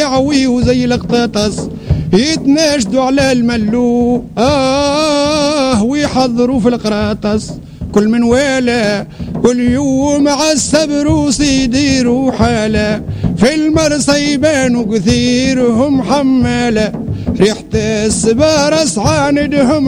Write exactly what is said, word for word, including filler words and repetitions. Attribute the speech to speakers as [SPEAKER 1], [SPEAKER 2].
[SPEAKER 1] يعوي وزي القطاطس يتناشدوا على الملو آه ويحضروا في القراطس. كل من والا كل يوم عالسبروس يديروا حالة في المرسى يبانوا كثيرهم حمالة ريحة السبارة سعاندهم